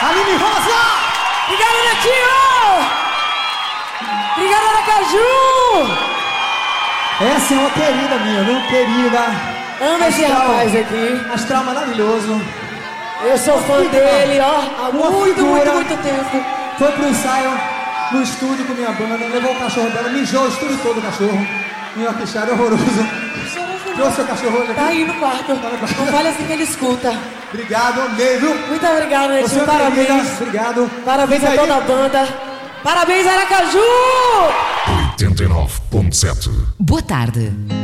Aline Rosa! Obrigada, Netinho! Obrigada, Aracaju! Essa é uma querida minha, viu? Querida. Amo esse rapaz aqui. Astral maravilhoso. Eu sou fã dele, ó, há muito tempo. Foi pro ensaio no estúdio com minha banda, levou o cachorro dela, mijou o estúdio todo o cachorro. Meu queixário horroroso. Trouxe o cachorro hoje aqui. Tá aí no quarto. Não fale assim que ele escuta. Obrigado, amei, viu? Muito obrigado, Netinho. Parabéns. Querida. Obrigado. Parabéns a toda a banda. Parabéns, Aracaju! 89.7. Boa tarde.